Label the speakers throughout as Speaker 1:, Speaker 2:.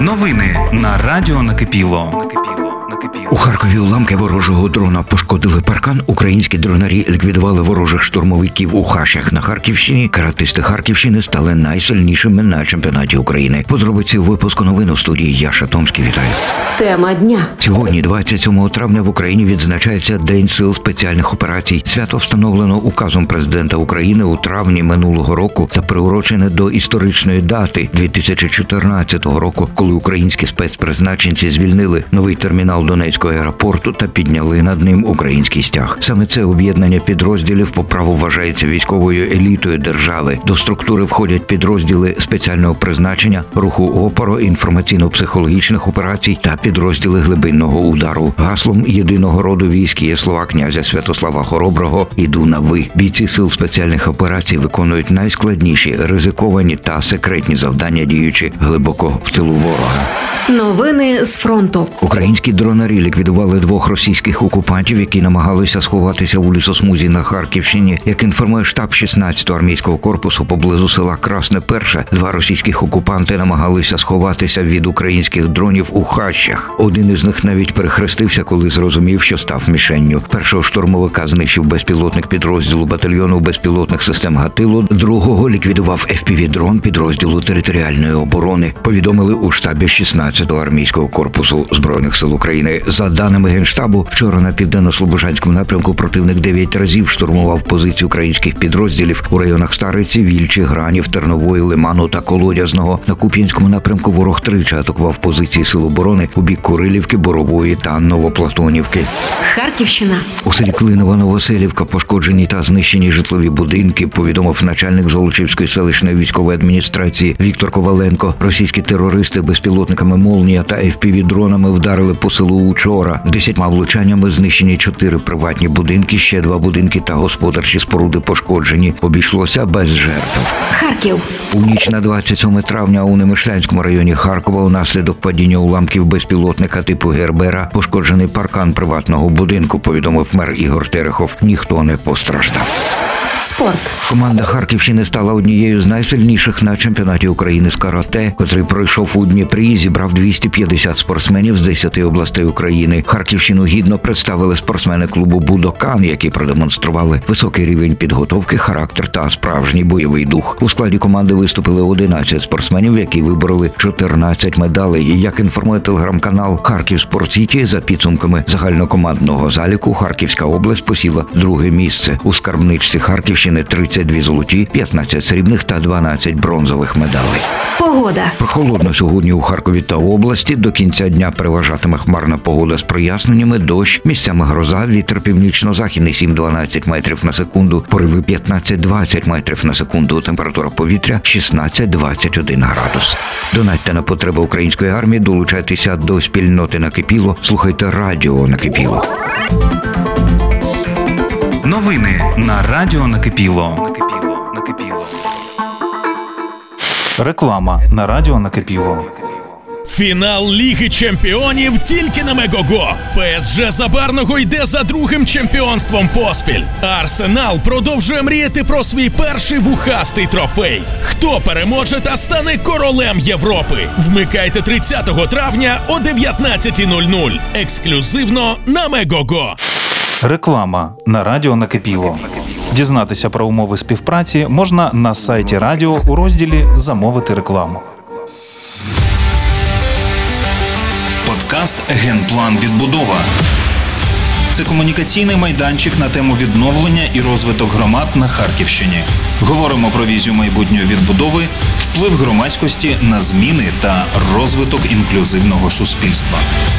Speaker 1: Новини на радіо Накипіло.
Speaker 2: У Харкові уламки ворожого дрона пошкодили паркан. Українські дронарі ліквідували ворожих штурмовиків у Хащах на Харківщині. Каратисти Харківщини стали найсильнішими на чемпіонаті України. Подробиці у випуску новин у студії Яша Томський. Вітаю.
Speaker 3: Тема дня.
Speaker 2: Сьогодні, 27 травня, в Україні відзначається День сил спеціальних операцій. Свято встановлено указом президента України у травні минулого року та приурочене до історичної дати 2014 року, коли українські спецпризначенці звільнили новий термінал Донецького аеропорту та підняли над ним український стяг. Саме це об'єднання підрозділів по праву вважається військовою елітою держави. До структури входять підрозділи спеціального призначення, руху опору, інформаційно-психологічних операцій та підрозділи глибинного удару. Гаслом єдиного роду військ є слова князя Святослава Хороброго «Іду на ви». Бійці сил спеціальних операцій виконують найскладніші, ризиковані та секретні завдання, діючи глибоко в тилу ворога.
Speaker 3: Новини з фронту.
Speaker 2: Українські дронарі ліквідували 2 російських окупантів, які намагалися сховатися у лісосмузі на Харківщині. Як інформує штаб 16-го армійського корпусу, поблизу села Красне Перше 2 російських окупанти намагалися сховатися від українських дронів у Хащах. Один із них навіть перехрестився, коли зрозумів, що став мішенню. Першого штурмовика знищив безпілотник підрозділу батальйону безпілотних систем Гатило, другого ліквідував FPV-дрон підрозділу територіальної оборони, повідомили у штабі 16-го армійського корпусу Збройних сил України. За даними Генштабу, вчора на південно-слобожанському напрямку противник 9 разів штурмував позиції українських підрозділів у районах Стариці, Вільчі, Гранів, Тернової, Лиману та Колодязного. На Куп'янському напрямку ворог тричі атакував позиції сил оборони у бік Курилівки, Борової та Новоплатонівки.
Speaker 3: Харківщина.
Speaker 2: У селі Клинова Новоселівка пошкоджені та знищені житлові будинки, повідомив начальник Золочівської селищної військової адміністрації Віктор Коваленко. Російські терористи безпілотниками «Молнія» та FPV-дронами вдарили по селу учора. 10 влучаннями знищені 4 приватні будинки, ще 2 будинки та господарчі споруди пошкоджені. Обійшлося без жертв.
Speaker 3: Харків.
Speaker 2: У ніч на 27 травня у Немишлянському районі Харкова унаслідок падіння уламків безпілотника типу Гербера пошкоджений паркан приватного будинку, повідомив мер Ігор Терехов. Ніхто не постраждав.
Speaker 3: Спорт.
Speaker 2: Команда Харківщини стала однією з найсильніших на чемпіонаті України з карате, котрий пройшов у Дніпрі і зібрав 250 спортсменів з 10 областей України. Харківщину гідно представили спортсмени клубу «Будокан», які продемонстрували високий рівень підготовки, характер та справжній бойовий дух. У складі команди виступили 11 спортсменів, які вибороли 14 медалей. І, як інформує телеграм-канал «Харків Спорт Сіті», за підсумками загальнокомандного заліку Харківська область посіла 2-ге місце. У скарбничці Харківщини 32 золоті, 15 срібних та 12 бронзових медалей.
Speaker 3: Погода.
Speaker 2: Прохолодно сьогодні у Харкові та області. До кінця дня переважатиме хмарна погода з проясненнями, дощ, місцями гроза, вітер північно-західний 7-12 метрів на секунду, пориви 15-20 метрів на секунду, температура повітря 16-21 градус. Донатьте на потреби української армії, долучайтеся до спільноти Накипіло, слухайте радіо Накипіло.
Speaker 1: Новини на радіо Накипіло. Реклама на радіо Накипіло.
Speaker 4: Фінал Ліги Чемпіонів тільки на Мегого. ПСЖ Забарного йде за 2-гим чемпіонством поспіль. Арсенал продовжує мріяти про свій перший вухастий трофей. Хто переможе та стане королем Європи? Вмикайте 30 травня о 19:00. Ексклюзивно на Мегого.
Speaker 1: Реклама на радіо Накипіло. Дізнатися про умови співпраці можна на сайті радіо у розділі «Замовити рекламу». Подкаст «Генплан Відбудова». Це комунікаційний майданчик на тему відновлення і розвиток громад на Харківщині. Говоримо про візію майбутньої відбудови, вплив громадськості на зміни та розвиток інклюзивного суспільства.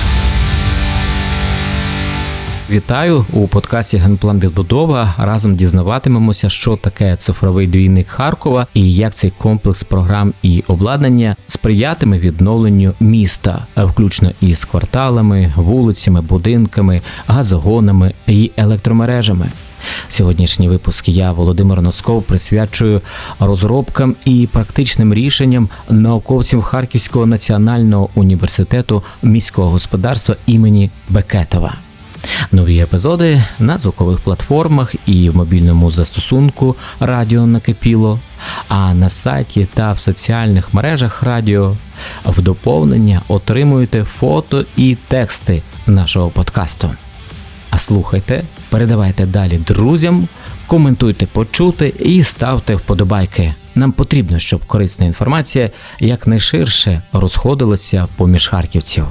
Speaker 5: Вітаю! У подкасті «Генплан Відбудова» разом дізнаватимемося, що таке цифровий двійник Харкова і як цей комплекс програм і обладнання сприятиме відновленню міста, включно із кварталами, вулицями, будинками, газогонами і електромережами. Сьогоднішній випуск я, Володимир Носков, присвячую розробкам і практичним рішенням науковців Харківського національного університету міського господарства імені Бекетова. Нові епізоди на звукових платформах і в мобільному застосунку «Радіо Накипіло», а на сайті та в соціальних мережах радіо в доповнення отримуєте фото і тексти нашого подкасту. А слухайте, передавайте далі друзям, коментуйте почуте і ставте вподобайки. Нам потрібно, щоб корисна інформація якнайширше розходилася поміж харківців.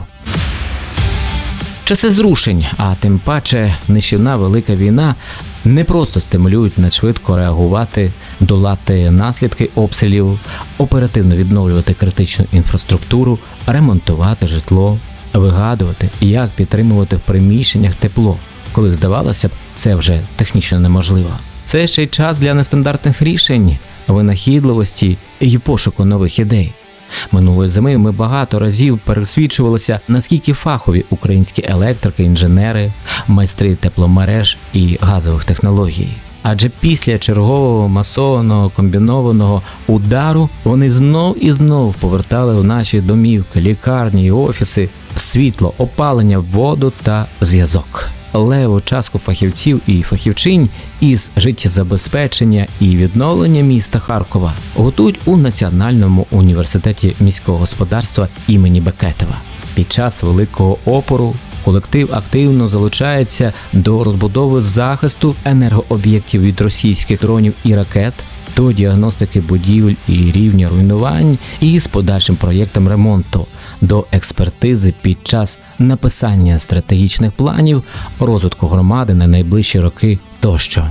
Speaker 5: Часи зрушень, а тим паче нищівна велика війна не просто стимулюють надшвидко реагувати, долати наслідки обстрілів, оперативно відновлювати критичну інфраструктуру, ремонтувати житло, вигадувати, як підтримувати в приміщеннях тепло, коли здавалося б, це вже технічно неможливо. Це ще й час для нестандартних рішень, винахідливості і пошуку нових ідей. Минулої зими ми багато разів пересвідчувалися, наскільки фахові українські електрики, інженери, майстри тепломереж і газових технологій. Адже після чергового масованого комбінованого удару вони знов і знов повертали у наші домівки, лікарні і офіси світло, опалення, воду та зв'язок. Леву частку фахівців і фахівчинь із життєзабезпечення і відновлення міста Харкова готують у Національному університеті міського господарства імені Бекетова. Під час великого опору колектив активно залучається до розбудови захисту енергооб'єктів від російських дронів і ракет, до діагностики будівель і рівня руйнувань і з подальшим проєктом ремонту, до експертизи під час написання стратегічних планів розвитку громади на найближчі роки тощо.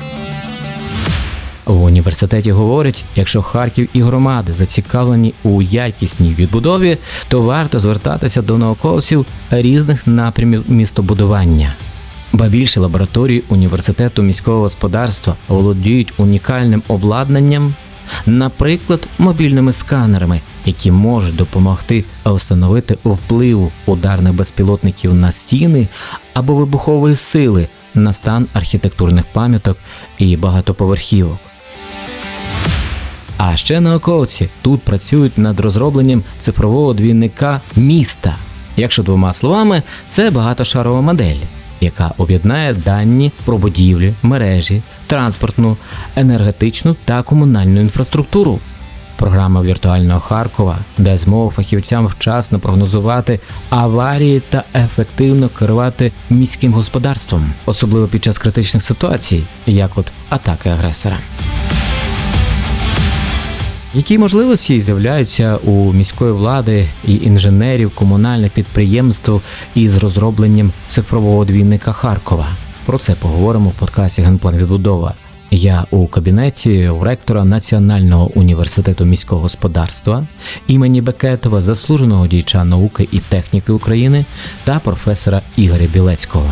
Speaker 5: В університеті говорять, якщо Харків і громади зацікавлені у якісній відбудові, то варто звертатися до науковців різних напрямів містобудування. Ба більше, лабораторії університету міського господарства володіють унікальним обладнанням, наприклад, мобільними сканерами, які можуть допомогти встановити вплив ударних безпілотників на стіни або вибухової сили на стан архітектурних пам'яток і багатоповерхівок. А ще науковці тут працюють над розробленням цифрового двійника міста. Якщо двома словами, це багатошарова модель, яка об'єднає дані про будівлі, мережі, транспортну, енергетичну та комунальну інфраструктуру. Програма віртуального Харкова дасть змогу фахівцям вчасно прогнозувати аварії та ефективно керувати міським господарством, особливо під час критичних ситуацій, як от атаки агресора. Які можливості з'являються у міської влади і інженерів комунальних підприємств із розробленням цифрового двійника Харкова? Про це поговоримо в подкасті «Генплан відбудова». Я у кабінеті у ректора Національного університету міського господарства імені Бекетова, заслуженого діяча науки і техніки України та професора Ігоря Білецького.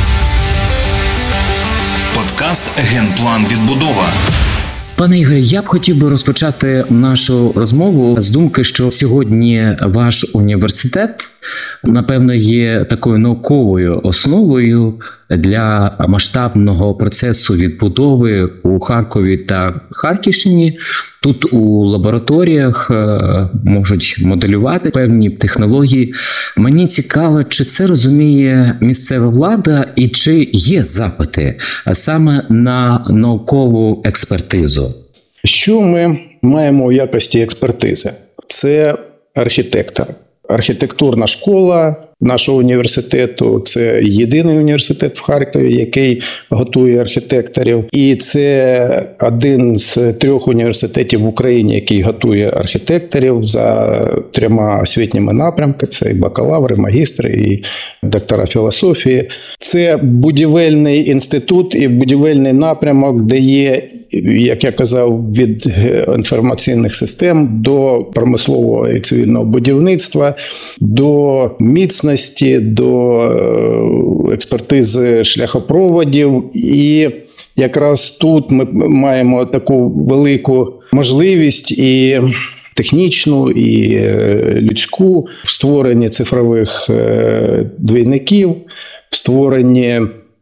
Speaker 1: Подкаст «Генплан відбудова».
Speaker 6: Пане Ігорі, я б хотів би розпочати нашу розмову з думки, що сьогодні ваш університет, напевно, є такою науковою основою для масштабного процесу відбудови у Харкові та Харківщині. Тут у лабораторіях можуть моделювати певні технології. Мені цікаво, чи це розуміє місцева влада і чи є запити саме на наукову експертизу?
Speaker 7: Що ми маємо у якості експертизи? Це архітектор. Архітектурна школа нашого університету – це єдиний університет в Харкові, який готує архітекторів. І це один з 3 університетів в Україні, який готує архітекторів за 3 освітніми напрямками. Це і бакалаври, магістри, і доктора філософії. Це будівельний інститут і будівельний напрямок, де є, як я казав, від інформаційних систем до промислового і цивільного будівництва, до міцності, до експертизи шляхопроводів. І якраз тут ми маємо таку велику можливість і технічну, і людську в створенні цифрових двійників, в створенні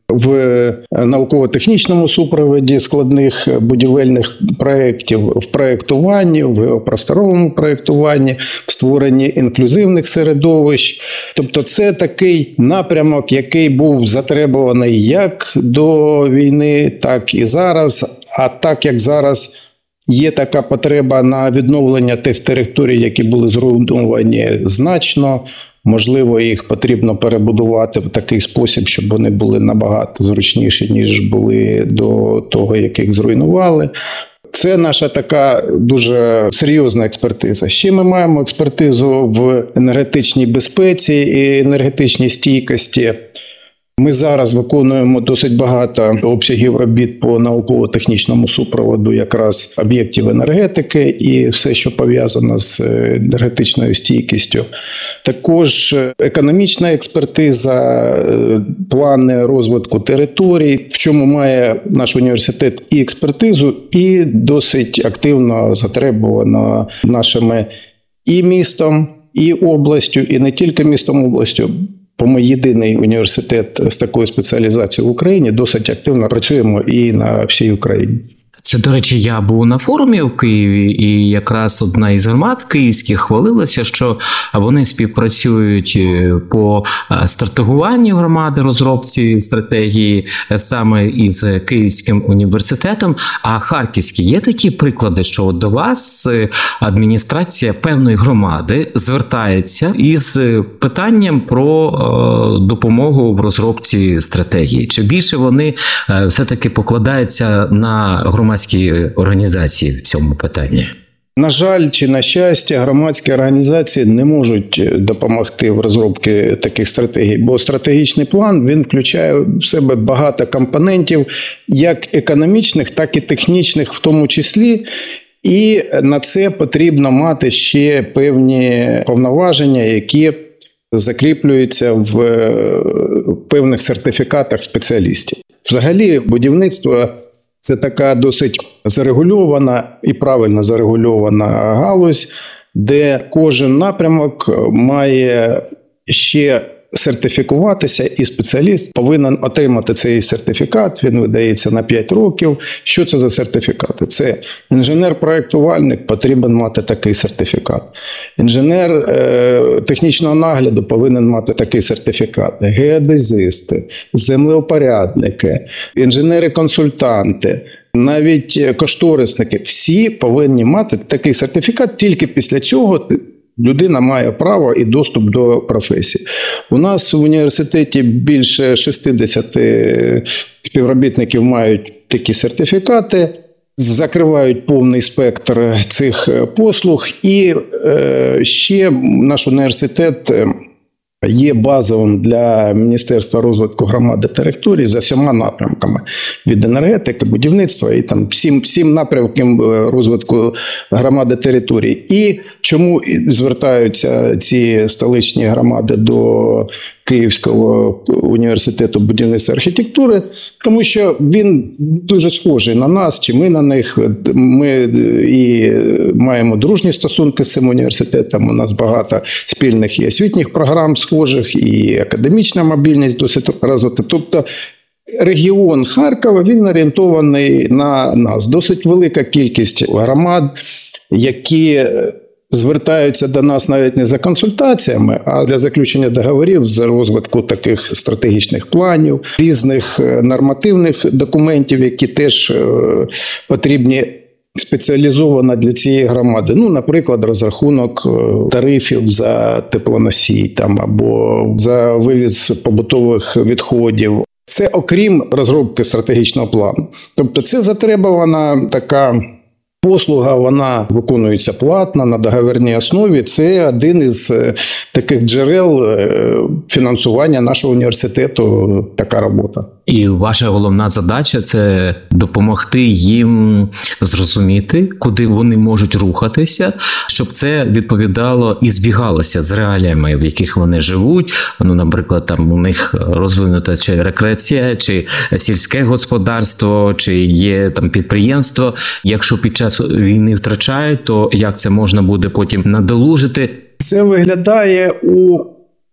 Speaker 7: в науково-технічному супроводі складних будівельних проєктів, в проєктуванні, в геопросторовому проєктуванні, в створенні інклюзивних середовищ. Тобто це такий напрямок, який був затребуваний як до війни, так і зараз. А так як зараз є така потреба на відновлення тих територій, які були зруйновані значно, можливо, їх потрібно перебудувати в такий спосіб, щоб вони були набагато зручніші, ніж були до того, як їх зруйнували. Це наша така дуже серйозна експертиза. Ще ми маємо експертизу в енергетичній безпеці і енергетичній стійкості. Ми зараз виконуємо досить багато обсягів робіт по науково-технічному супроводу якраз об'єктів енергетики і все, що пов'язано з енергетичною стійкістю. Також економічна експертиза, плани розвитку територій, в чому має наш університет і експертизу, і досить активно затребувано нашими і містом, і областю, і не тільки містом, областю. По-моєму, єдиний університет з такою спеціалізацією в Україні, досить активно працюємо і на всій Україні.
Speaker 6: Це, до речі, я був на форумі в Києві, і якраз одна із громад київських хвалилася, що вони співпрацюють по стратегуванню громади, розробці стратегії саме із Київським університетом. А харківські є такі приклади, що до вас адміністрація певної громади звертається із питанням про допомогу в розробці стратегії? Чи більше вони все-таки покладаються на громадські організації в цьому питанні?
Speaker 7: На жаль, чи на щастя, громадські організації не можуть допомогти в розробці таких стратегій, бо стратегічний план, він включає в себе багато компонентів, як економічних, так і технічних в тому числі. І на це потрібно мати ще певні повноваження, які закріплюються в певних сертифікатах спеціалістів. Взагалі, будівництво – це така досить зарегульована і правильно зарегульована галузь, де кожен напрямок має ще сертифікуватися, і спеціаліст повинен отримати цей сертифікат, він видається на 5 років. Що це за сертифікати? Це інженер-проєктувальник потрібен мати такий сертифікат. Інженер технічного нагляду повинен мати такий сертифікат. Геодезисти, землеупорядники, інженери-консультанти, навіть кошторисники – всі повинні мати такий сертифікат, тільки після цього людина має право і доступ до професії. У нас в університеті більше 60 співробітників мають такі сертифікати, закривають повний спектр цих послуг. І ще наш університет є базовим для Міністерства розвитку громади територій за 7 напрямками. Від енергетики, будівництва і там 7 напрямків розвитку громади територій. І чому звертаються ці столичні громади до Київського університету будівництва і архітектури? Тому що він дуже схожий на нас, чи ми на них. Ми і маємо дружні стосунки з цим університетом, у нас багато спільних і освітніх програм схожих, і академічна мобільність досить розвита. Тобто регіон Харкова, він орієнтований на нас. Досить велика кількість громад, які звертаються до нас навіть не за консультаціями, а для заключення договорів за розвитку таких стратегічних планів, різних нормативних документів, які теж потрібні спеціалізовано для цієї громади. Ну, наприклад, розрахунок тарифів за теплоносій там, або за вивіз побутових відходів. Це окрім розробки стратегічного плану. Тобто це затребувана така послуга, вона виконується платно, на договірній основі. Це один із таких джерел фінансування нашого університету, така робота.
Speaker 6: І ваша головна задача – це допомогти їм зрозуміти, куди вони можуть рухатися, щоб це відповідало і збігалося з реаліями, в яких вони живуть. Ну, наприклад, там у них розвинута чи рекреація, чи сільське господарство, чи є там підприємство. Якщо під час війни втрачають, то як це можна буде потім надолужити?
Speaker 7: Це виглядає у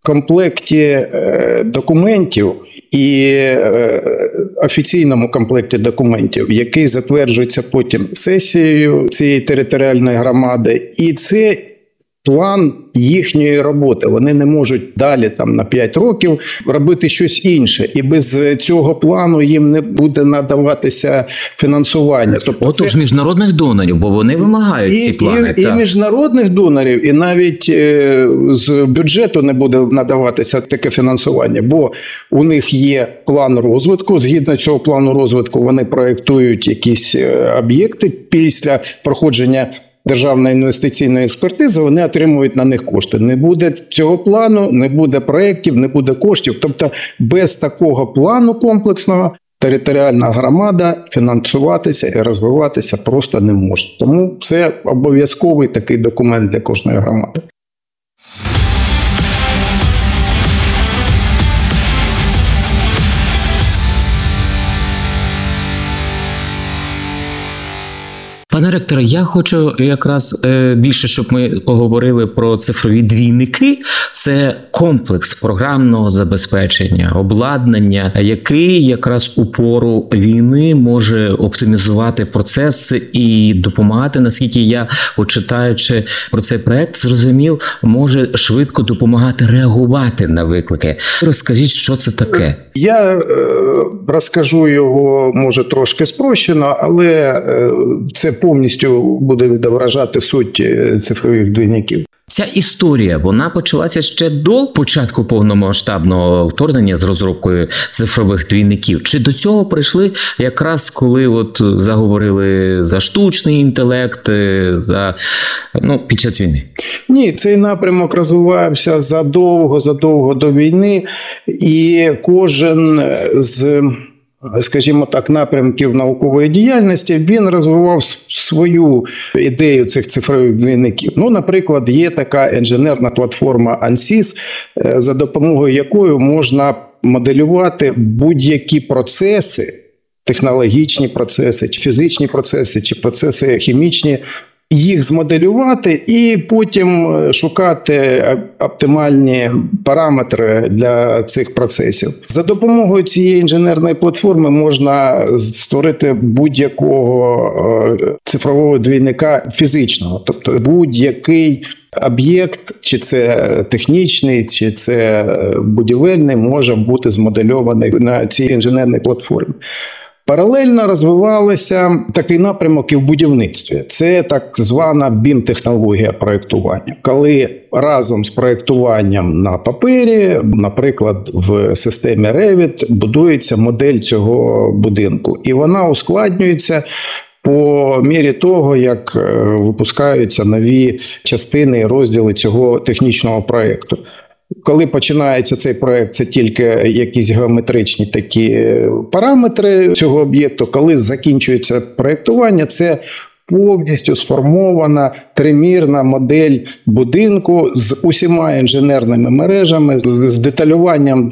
Speaker 7: комплекті документів і офіційному комплекті документів, який затверджується потім сесією цієї територіальної громади, і це план їхньої роботи. Вони не можуть далі на 5 років робити щось інше. І без цього плану їм не буде надаватися фінансування. Тобто
Speaker 6: Отож, міжнародних донорів, бо вони вимагають ці плани.
Speaker 7: І міжнародних донорів, і навіть з бюджету не буде надаватися таке фінансування, бо у них є план розвитку. Згідно цього плану розвитку вони проєктують якісь об'єкти. Після проходження державної інвестиційної експертизи вони отримують на них кошти. Не буде цього плану, не буде проєктів, не буде коштів. Тобто без такого плану комплексного територіальна громада фінансуватися і розвиватися просто не може. Тому це обов'язковий такий документ для кожної громади.
Speaker 6: Пане ректоре, я хочу якраз більше, щоб ми поговорили про цифрові двійники. Це комплекс програмного забезпечення, обладнання, який якраз у пору війни може оптимізувати процес і допомагати, наскільки я, читаючи про цей проект, зрозумів, може швидко допомагати реагувати на виклики. Розкажіть, що це таке?
Speaker 7: Я розкажу його, може, трошки спрощено, але це повністю буде відображати суть цифрових двійників.
Speaker 6: Ця історія, вона почалася ще до початку повномасштабного вторгнення з розробкою цифрових двійників? Чи до цього прийшли якраз коли заговорили за штучний інтелект, під час війни?
Speaker 7: Ні, цей напрямок розвивався задовго до війни, і кожен з, скажімо так, напрямків наукової діяльності, він розвивав свою ідею цих цифрових двійників. Наприклад, є така інженерна платформа ANSYS, за допомогою якої можна моделювати будь-які процеси, технологічні процеси, чи фізичні процеси, чи процеси хімічні, їх змоделювати і потім шукати оптимальні параметри для цих процесів. За допомогою цієї інженерної платформи можна створити будь-якого цифрового двійника фізичного, тобто будь-який об'єкт, чи це технічний, чи це будівельний, може бути змодельований на цій інженерній платформі. Паралельно розвивалися такий напрямок і в будівництві. Це так звана BIM-технологія проєктування. Коли разом з проєктуванням на папері, наприклад, в системі Revit, будується модель цього будинку. І вона ускладнюється по мірі того, як випускаються нові частини і розділи цього технічного проєкту. Коли починається цей проєкт, це тільки якісь геометричні такі параметри цього об'єкту. Коли закінчується проєктування, це повністю сформована тримірна модель будинку з усіма інженерними мережами, з деталюванням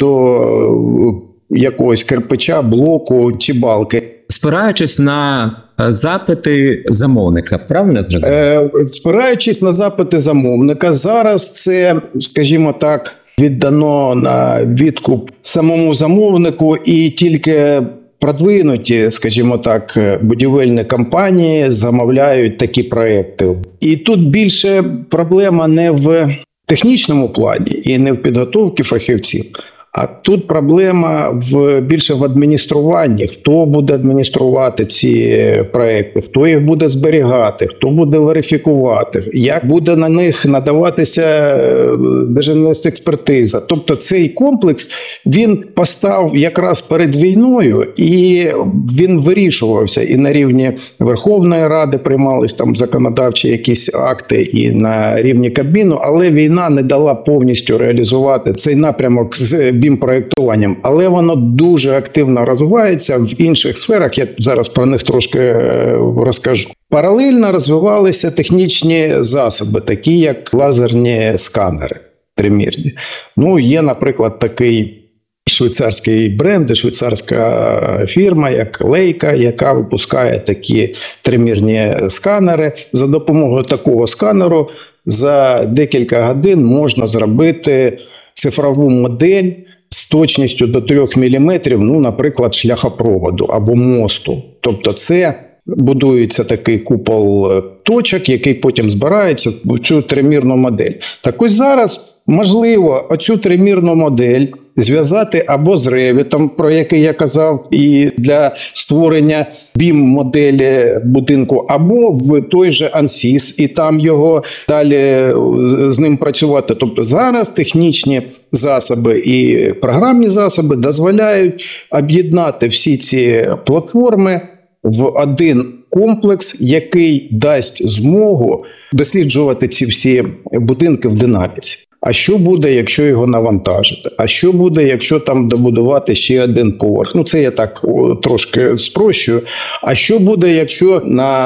Speaker 7: до якогось кирпича, блоку чи балки.
Speaker 6: Спираючись на запити замовника, правильно зрозумів?
Speaker 7: Спираючись на запити замовника, зараз це, скажімо так, віддано на відкуп самому замовнику, і тільки продвинуті, скажімо так, будівельні компанії замовляють такі проекти. І тут більше проблема не в технічному плані і не в підготовці фахівців. А тут проблема більше в адмініструванні. Хто буде адмініструвати ці проекти, хто їх буде зберігати, хто буде верифікувати, як буде на них надаватися держекспертиза. Тобто цей комплекс, він постав якраз перед війною, і він вирішувався. І на рівні Верховної Ради приймались там законодавчі якісь акти, і на рівні Кабміну, але війна не дала повністю реалізувати цей напрямок з BIM-проєктуванням, але воно дуже активно розвивається в інших сферах, я зараз про них трошки розкажу. Паралельно розвивалися технічні засоби, такі як лазерні сканери тримірні. Є, наприклад, такий швейцарський бренд, швейцарська фірма, як Leica, яка випускає такі тримірні сканери. За допомогою такого сканеру за декілька годин можна зробити цифрову модель з точністю до 3 мм, ну, наприклад, шляхопроводу або мосту. Тобто це будується такий купол точок, який потім збирається в цю тримірну модель. Так ось зараз можливо оцю тримірну модель зв'язати або з Revit, про який я казав, і для створення BIM-моделі будинку, або в той же ANSYS, і там його далі з ним працювати. Тобто зараз технічні засоби і програмні засоби дозволяють об'єднати всі ці платформи в один комплекс, який дасть змогу досліджувати ці всі будинки в динаміці. А що буде, якщо його навантажити? А що буде, якщо там добудувати ще один поверх? Ну, це я так трошки спрощую. А що буде, якщо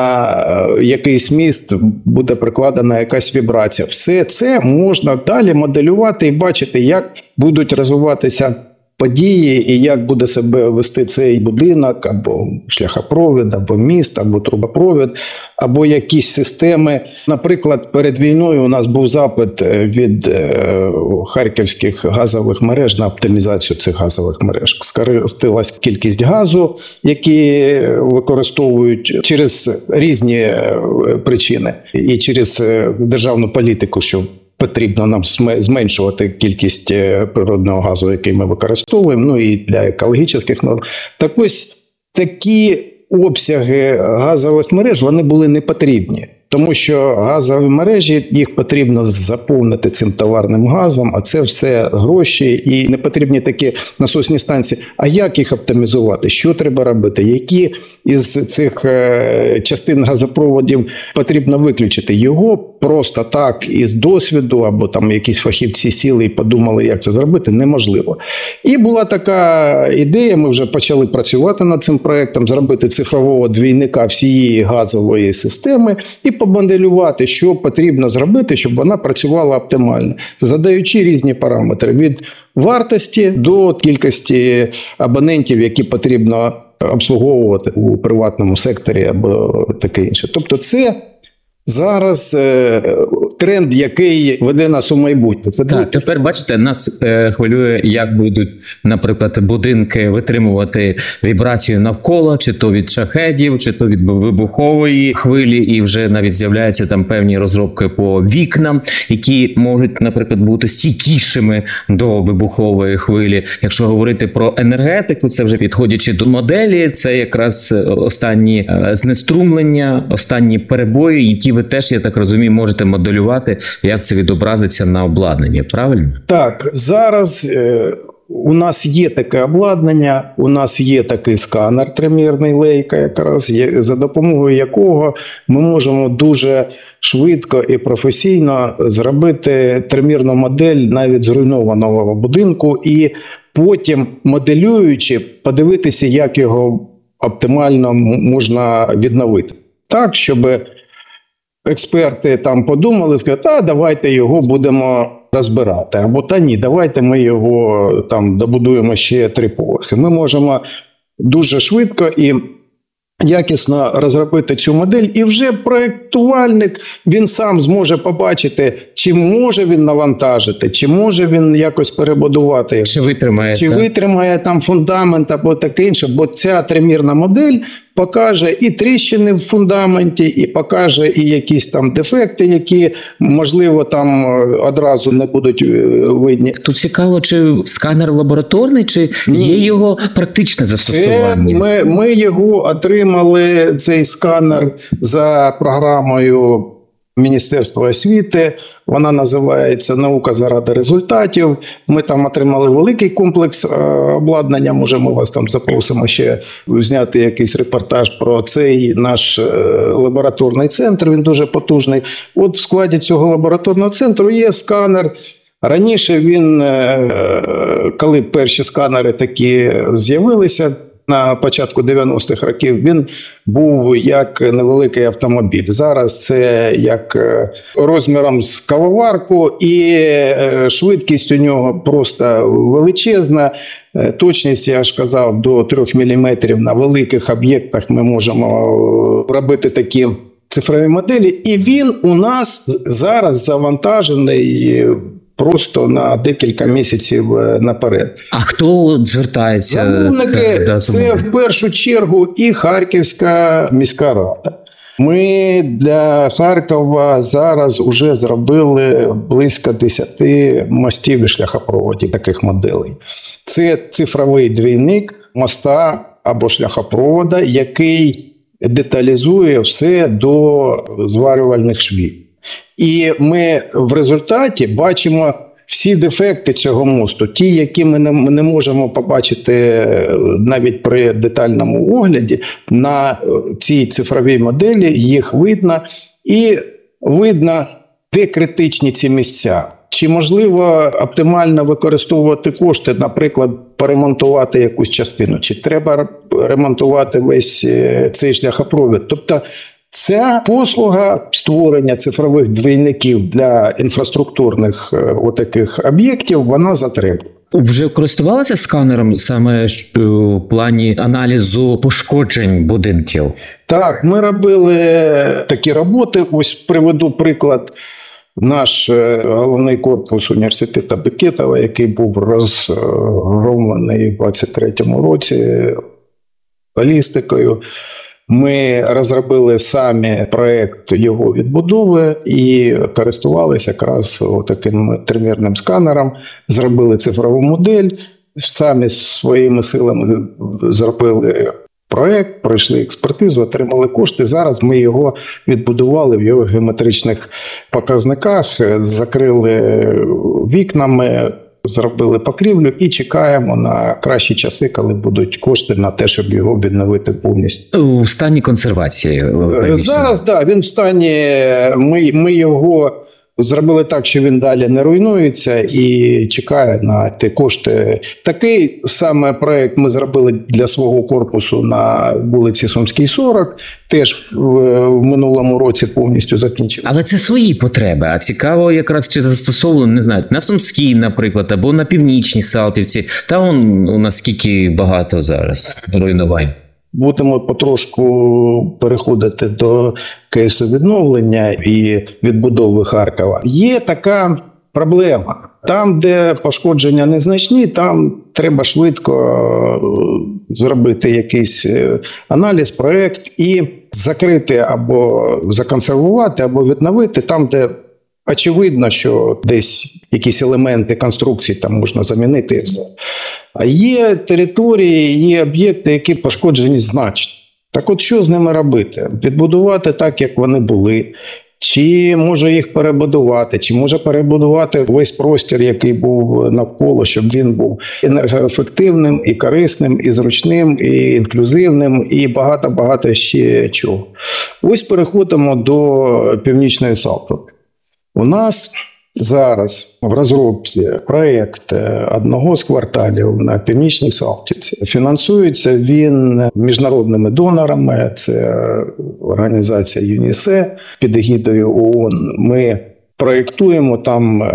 Speaker 7: на якийсь міст буде прикладена якась вібрація? Все це можна далі моделювати і бачити, як будуть розвиватися події і як буде себе вести цей будинок, або шляхопровід, або міст, або трубопровід, або якісь системи. Наприклад, перед війною у нас був запит від харківських газових мереж на оптимізацію цих газових мереж. Скоротилась кількість газу, які використовують через різні причини і через державну політику, що потрібно нам зменшувати кількість природного газу, який ми використовуємо, ну і для екологічних норм. Так ось такі обсяги газових мереж, вони були не потрібні. Тому що газові мережі, їх потрібно заповнити цим товарним газом, а це все гроші і не потрібні такі насосні станції. А як їх оптимізувати? Що треба робити? Які із цих частин газопроводів потрібно виключити? Його просто так із досвіду, або там якісь фахівці сіли і подумали, як це зробити, неможливо. І була така ідея, ми вже почали працювати над цим проєктом, зробити цифрового двійника всієї газової системи і помоделювати, що потрібно зробити, щоб вона працювала оптимально, задаючи різні параметри від вартості до кількості абонентів, які потрібно обслуговувати у приватному секторі або таке інше. Тобто це зараз тренд, який веде нас у майбутнє. Це
Speaker 6: так, тепер, бачите, нас хвилює, як будуть, наприклад, будинки витримувати вібрацію навколо, чи то від шахедів, чи то від вибухової хвилі, і вже навіть з'являються там певні розробки по вікнам, які можуть, наприклад, бути стійкішими до вибухової хвилі. Якщо говорити про енергетику, це вже підходячи до моделі, це якраз останні знеструмлення, останні перебої, які ви теж, я так розумію, можете моделювати, як це відобразиться на обладнанні, правильно?
Speaker 7: Так, зараз у нас є таке обладнання, у нас є такий сканер тримірний Leica, якраз, за допомогою якого ми можемо дуже швидко і професійно зробити тримірну модель навіть зруйнованого будинку і потім, моделюючи, подивитися, як його оптимально можна відновити. Так, щоб експерти там подумали, сказали, давайте його будемо розбирати. Або та ні, давайте ми його там добудуємо ще 3 поверхи. Ми можемо дуже швидко і якісно розробити цю модель, і вже проєктувальник, він сам зможе побачити, чи може він навантажити, чи може він якось перебудувати. Чи витримає там фундамент або таке інше, бо ця тримірна модель покаже і тріщини в фундаменті, і покаже і якісь там дефекти, які, можливо, там одразу не будуть видні.
Speaker 6: Тут цікаво, чи сканер лабораторний, чи є його практичне застосування?
Speaker 7: Ми його отримали, цей сканер, за програмою Міністерства освіти. Вона називається «Наука заради результатів». Ми там отримали великий комплекс обладнання. Може, ми вас там запросимо ще зняти якийсь репортаж про цей наш лабораторний центр. Він дуже потужний. От в складі цього лабораторного центру є сканер. Раніше він, коли перші сканери такі з'явилися, на початку 90-х років, він був як невеликий автомобіль. Зараз це як розміром з кавоварку, і швидкість у нього просто величезна. Точність, я ж казав, до 3 мм на великих об'єктах ми можемо робити такі цифрові моделі. І він у нас зараз завантажений просто на декілька місяців наперед.
Speaker 6: А хто звертається?
Speaker 7: Замовники
Speaker 6: до
Speaker 7: – це
Speaker 6: замовлення?
Speaker 7: в першу чергу і Харківська міська рада. Ми для Харкова зараз вже зробили близько 10 мостів і шляхопроводів таких моделей. Це цифровий двійник моста або шляхопровода, який деталізує все до зварювальних швів. І ми в результаті бачимо всі дефекти цього мосту, ті, які ми не можемо побачити навіть при детальному огляді, на цій цифровій моделі їх видно. І видно, де критичні ці місця. Чи можливо оптимально використовувати кошти, наприклад, поремонтувати якусь частину, чи треба ремонтувати весь цей шляхопровід. Тобто ця послуга створення цифрових двійників для інфраструктурних отаких об'єктів, вона затребує.
Speaker 6: Вже користувалися сканером саме в плані аналізу пошкоджень будинків?
Speaker 7: Так, ми робили такі роботи. Ось приведу приклад. Наш головний корпус університету Бекетова, який був розгромлений у 23-му році балістикою, ми розробили самі проєкт його відбудови і користувалися якраз таким тримірним сканером, зробили цифрову модель, самі своїми силами зробили проєкт, пройшли експертизу, отримали кошти. Зараз ми його відбудували в його геометричних показниках, закрили вікнами, зробили покрівлю і чекаємо на кращі часи, коли будуть кошти на те, щоб його відновити повністю.
Speaker 6: У стані консервації?
Speaker 7: Зараз, так, він в стані, ми його зробили так, що він далі не руйнується і чекає на ті кошти. Такий саме проєкт ми зробили для свого корпусу на вулиці Сумській, 40. Теж в минулому році повністю закінчив.
Speaker 6: Але це свої потреби. А цікаво якраз, чи застосовано, не знаю, на Сумській, наприклад, або на Північній Салтівці. Та у нас скільки багато зараз руйнувань.
Speaker 7: Будемо потрошку переходити до кейсу відновлення і відбудови Харкова. Є така проблема. Там, де пошкодження незначні, там треба швидко зробити якийсь аналіз, проєкт і закрити або законсервувати, або відновити там, де очевидно, що десь якісь елементи конструкції там можна замінити і все. А є території, є об'єкти, які пошкоджені значно. Так от що з ними робити? Відбудувати так, як вони були? Чи може їх перебудувати? Чи може перебудувати весь простір, який був навколо, щоб він був енергоефективним, і корисним, і зручним, і інклюзивним, і багато-багато ще чого. Ось переходимо до Північної Салтівки. У нас зараз в розробці проєкт одного з кварталів на Північній Салтівці. Фінансується він міжнародними донорами, це організація ЮНІСЕ під егідою ООН. Ми проєктуємо там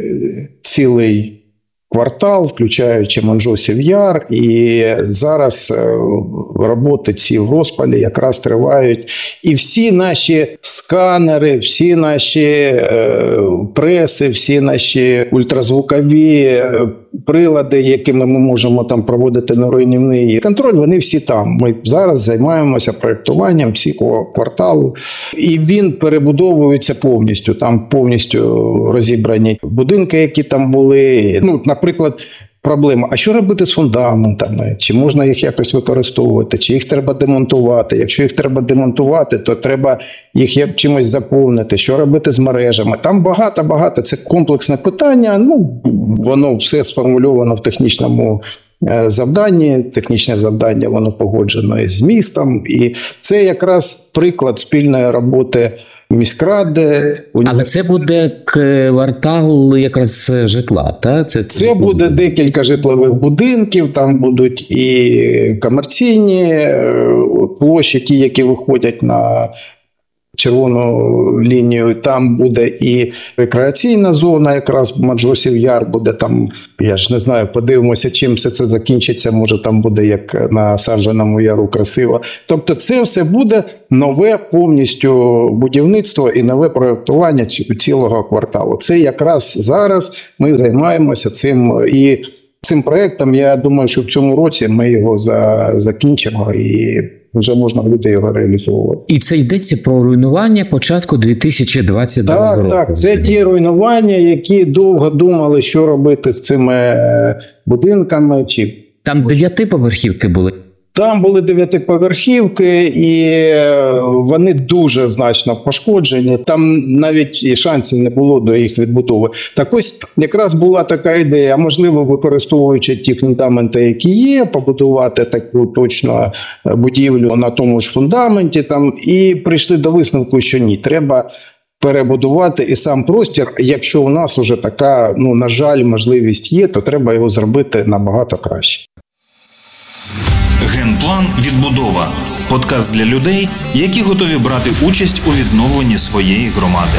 Speaker 7: цілий квартал, включаючи Манжосів Яр, і зараз роботи ці в розпалі якраз тривають. І всі наші сканери, всі наші преси, всі наші ультразвукові прилади, якими ми можемо там проводити неруйнівний контроль, вони всі там. Ми зараз займаємося проєктуванням всього кварталу, і він перебудовується повністю. Там повністю розібрані будинки, які там були. Наприклад, проблема, а що робити з фундаментами? Чи можна їх якось використовувати? Чи їх треба демонтувати? Якщо їх треба демонтувати, то треба їх чимось заповнити. Що робити з мережами? Там багато. Це комплексне питання. Воно все сформульовано в технічному завданні. Технічне завдання, воно погоджено з містом. І це якраз приклад спільної роботи міськради.
Speaker 6: Але це буде квартал якраз житла, так?
Speaker 7: Це буде декілька житлових будинків, там будуть і комерційні площі, ті, які виходять на червону лінію, там буде і рекреаційна зона, якраз Маджосів Яр буде там, я ж не знаю, подивимося, чим все це закінчиться, може там буде як на Саджаному Яру красиво. Тобто це все буде нове повністю будівництво і нове проєктування цілого кварталу. Це якраз зараз ми займаємося цим, і цим проєктом, я думаю, що в цьому році ми його закінчимо і вже можна буде його реалізовувати.
Speaker 6: І це йдеться про руйнування початку 2022 року.
Speaker 7: Так, це ті руйнування, які довго думали, що робити з цими будинками.
Speaker 6: Там 9-поверхівки були.
Speaker 7: Там були 9-поверхівки, і вони дуже значно пошкоджені. Там навіть і шансів не було до їх відбудови. Так ось якраз була така ідея, можливо, використовуючи ті фундаменти, які є, побудувати таку точно будівлю на тому ж фундаменті. Там, і прийшли до висновку, що ні, треба перебудувати і сам простір. Якщо у нас вже така, на жаль, можливість є, то треба його зробити набагато краще.
Speaker 1: Генплан «Відбудова» – подкаст для людей, які готові брати участь у відновленні своєї громади.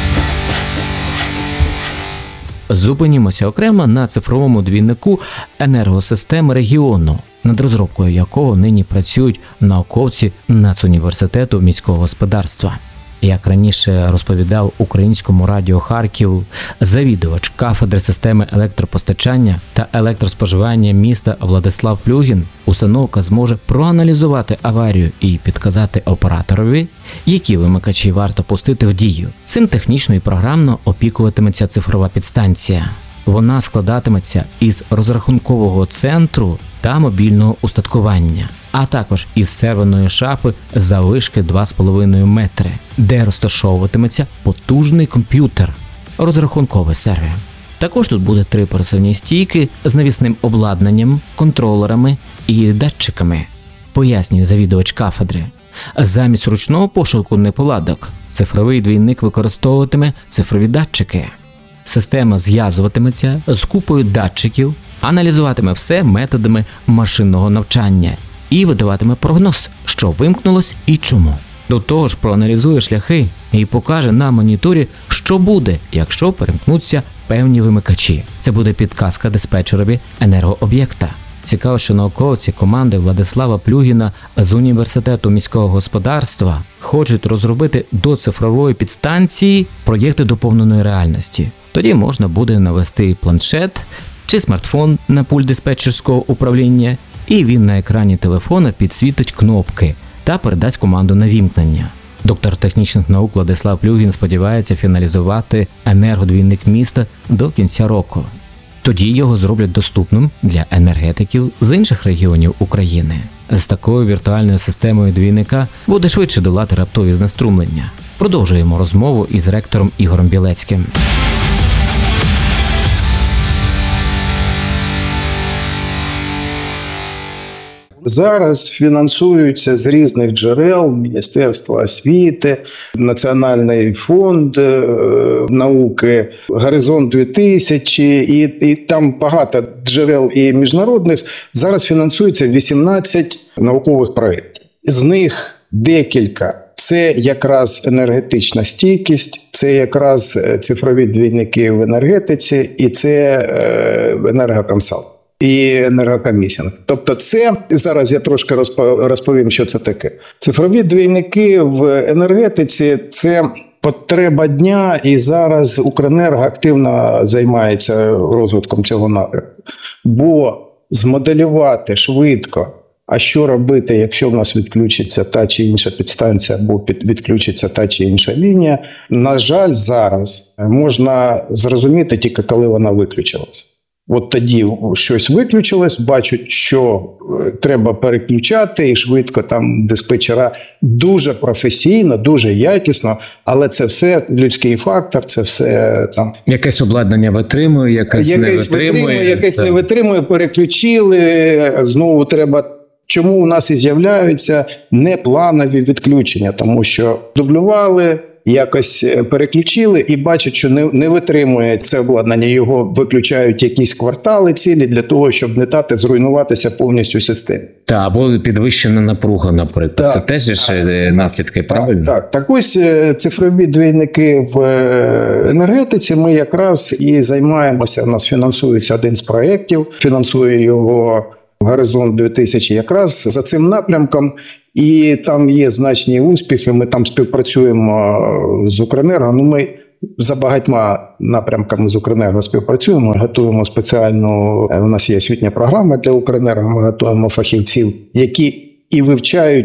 Speaker 5: Зупинімося окремо на цифровому двійнику енергосистеми регіону, над розробкою якого нині працюють науковці Нацуніверситету міського господарства. Як раніше розповідав Українському радіо Харків завідувач кафедри системи електропостачання та електроспоживання міста Владислав Плюгін, установка зможе проаналізувати аварію і підказати операторові, які вимикачі варто пустити в дію. Цим технічно і програмно опікуватиметься цифрова підстанція. Вона складатиметься із розрахункового центру та мобільного устаткування, а також із серверної шафи заввишки 2,5 метри, де розташовуватиметься потужний комп'ютер, розрахунковий сервер. Також тут буде 3 пересувні стійки з навісним обладнанням, контролерами і датчиками, пояснює завідувач кафедри. Замість ручного пошуку неполадок цифровий двійник використовуватиме цифрові датчики. Система зв'язуватиметься з купою датчиків, аналізуватиме все методами машинного навчання і видаватиме прогноз, що вимкнулось і чому. До того ж проаналізує шляхи і покаже на моніторі, що буде, якщо перемкнуться певні вимикачі. Це буде підказка диспетчерові енергооб'єкта. Цікаво, що науковці команди Владислава Плюгіна з Університету міського господарства хочуть розробити до цифрової підстанції проєкти доповненої реальності. Тоді можна буде навести планшет чи смартфон на пульт диспетчерського управління, і він на екрані телефона підсвітить кнопки та передасть команду на вімкнення. Доктор технічних наук Владислав Плюгін сподівається фіналізувати енергодвійник міста до кінця року. Тоді його зроблять доступним для енергетиків з інших регіонів України. З такою віртуальною системою двійника буде швидше долати раптові знеструмлення. Продовжуємо розмову із ректором Ігорем Білецьким.
Speaker 7: Зараз фінансуються з різних джерел: Міністерство освіти, Національний фонд науки, Горизонт 2000 і там багато джерел і міжнародних. Зараз фінансується 18 наукових проєктів. З них декілька – це якраз енергетична стійкість, це якраз цифрові двійники в енергетиці і це енергоконсалт. І енергокомісінг. Тобто це, зараз я трошки розповім, що це таке. Цифрові двійники в енергетиці – це потреба дня, і зараз Укренерго активно займається розвитком цього напрямку. Бо змоделювати швидко, а що робити, якщо в нас відключиться та чи інша підстанція або відключиться та чи інша лінія, на жаль, зараз можна зрозуміти тільки, коли вона виключилась. От тоді щось виключилось, бачать, що треба переключати, і швидко там диспетчера дуже професійно, дуже якісно, але це все людський фактор, це все там...
Speaker 6: Якесь обладнання витримує, якесь не витримує, переключили, знову треба... Чому у нас і з'являються непланові відключення? Тому що дублювали,
Speaker 7: якось переключили і бачать, що не витримує це обладнання, його виключають якісь квартали цілі для того, щоб не дати зруйнуватися повністю системі.
Speaker 6: Та, або підвищена напруга, наприклад. Це теж ж наслідки, правильно?
Speaker 7: Так ось цифрові двійники в енергетиці ми якраз і займаємося. У нас фінансується один з проєктів, фінансує його Горизонт 2000 якраз за цим напрямком. І там є значні успіхи, ми там співпрацюємо з Укренерго. Ми за багатьма напрямками з Укренерго співпрацюємо, готуємо спеціальну, у нас є освітня програма для Укренерго, ми готуємо фахівців, які і вивчають